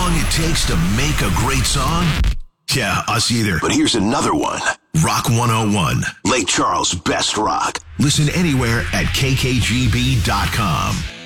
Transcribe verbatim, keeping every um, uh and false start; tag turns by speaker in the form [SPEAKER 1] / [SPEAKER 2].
[SPEAKER 1] long it takes to make a great song? Yeah, us either. But here's another one. Rock one oh one. Lake Charles' best rock. Listen anywhere at K K G B dot com.